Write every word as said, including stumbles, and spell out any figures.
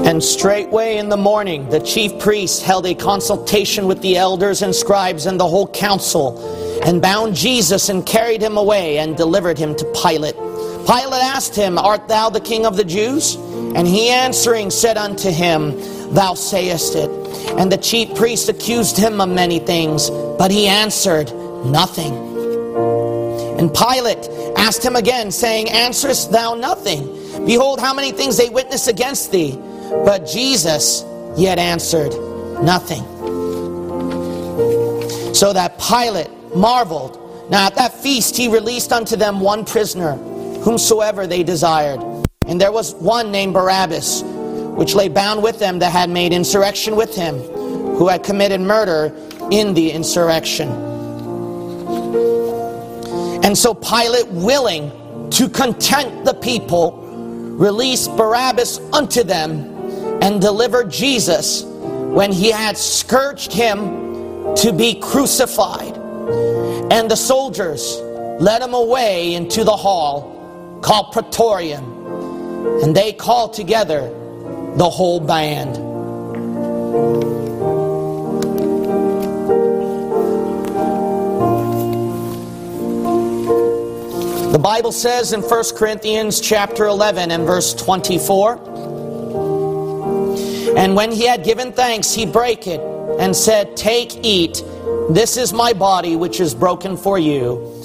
And straightway in the morning the chief priests held a consultation with the elders and scribes and the whole council, and bound Jesus and carried him away and delivered him to Pilate. Pilate asked him, Art thou the king of the Jews? And he answering said unto him, Thou sayest it. And the chief priests accused him of many things, but he answered nothing. And Pilate asked him again, saying, Answerest thou nothing? Behold, how many things they witness against thee. But Jesus yet answered nothing. So that Pilate marveled. Now at that feast he released unto them one prisoner, whomsoever they desired. And there was one named Barabbas, which lay bound with them that had made insurrection with him, who had committed murder in the insurrection. And so Pilate, willing to content the people, released Barabbas unto them, and delivered Jesus, when he had scourged him, to be crucified. And the soldiers led him away into the hall called Praetorium, and they called together the whole band. The Bible says in First Corinthians chapter eleven and verse twenty-four, And when he had given thanks, he brake it, and said, Take, eat, this is my body which is broken for you.